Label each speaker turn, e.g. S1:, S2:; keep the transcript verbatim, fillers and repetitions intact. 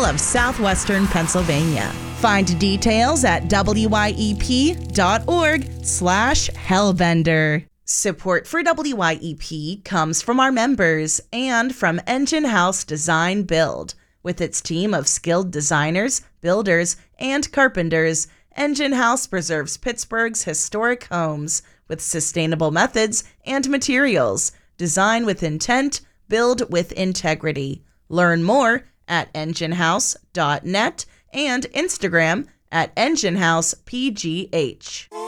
S1: of southwestern Pennsylvania. Find details at W Y E P dot org slash hellbender. Support for W Y E P comes from our members and from Engine House Design Build. With its team of skilled designers, builders, and carpenters, Engine House preserves Pittsburgh's historic homes with sustainable methods and materials. Design with intent, build with integrity. Learn more at engine house dot net and Instagram at engine house P G H.